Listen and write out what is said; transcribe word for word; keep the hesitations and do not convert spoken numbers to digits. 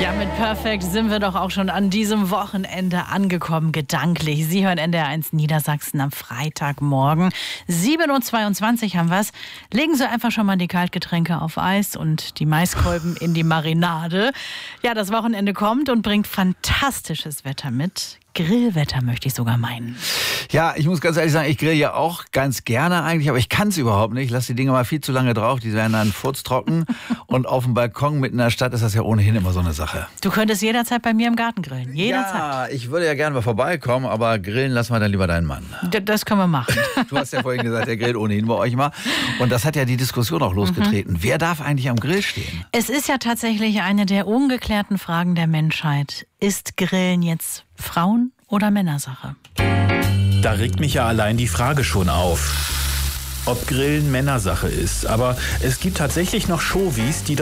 Ja, mit Perfekt sind wir doch auch schon an diesem Wochenende angekommen, gedanklich. Sie hören N D R eins Niedersachsen am Freitagmorgen. sieben Uhr zweiundzwanzig haben wir es. Legen Sie einfach schon mal die Kaltgetränke auf Eis und die Maiskolben in die Marinade. Ja, das Wochenende kommt und bringt fantastisches Wetter mit. Grillwetter möchte ich sogar meinen. Ja, ich muss ganz ehrlich sagen, ich grill ja auch ganz gerne eigentlich, aber ich kann es überhaupt nicht. Ich lasse die Dinge mal viel zu lange drauf, die werden dann furztrocken. Und auf dem Balkon mitten in der Stadt ist das ja ohnehin immer so eine Sache. Du könntest jederzeit bei mir im Garten grillen, jederzeit. Ja, ich würde ja gerne mal vorbeikommen, aber grillen lassen wir dann lieber deinen Mann. D- das können wir machen. Du hast ja vorhin gesagt, der grillt ohnehin bei euch mal. Und das hat ja die Diskussion auch losgetreten. Mhm. Wer darf eigentlich am Grill stehen? Es ist ja tatsächlich eine der ungeklärten Fragen der Menschheit. Ist Grillen jetzt Frauen- oder Männersache? Da regt mich ja allein die Frage schon auf, ob Grillen Männersache ist. Aber es gibt tatsächlich noch Chauvis, die das